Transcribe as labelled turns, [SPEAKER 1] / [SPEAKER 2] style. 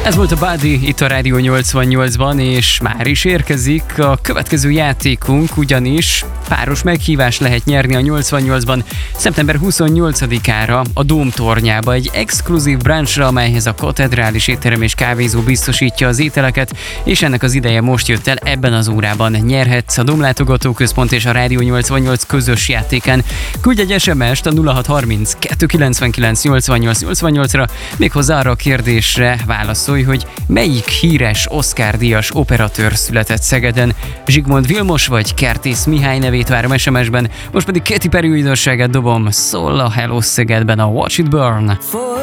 [SPEAKER 1] Ez volt a Buddy itt a Rádió 88-ban, és már is érkezik a következő játékunk, ugyanis páros meghívást lehet nyerni a 88-ban szeptember 28-ára a Dóm tornyába, egy exkluzív brunchra, amelyhez a katedrális étterem és kávézó biztosítja az ételeket, és ennek az ideje most jött el, ebben az órában nyerhetsz a Dóm látogatóközpont és a Rádió 88 közös játékán. Küldj egy SMS-t a 0630 299 8888-ra, méghozzá arra a kérdésre válaszolj, hogy melyik híres Oscar-díjas operatőr született Szegeden. Zsigmond Vilmos vagy Kertész Mihály nevét várom SMS-ben, most pedig Katy Perry újdonságát dobom, szól a Hello Szegedben a Watch It Burn.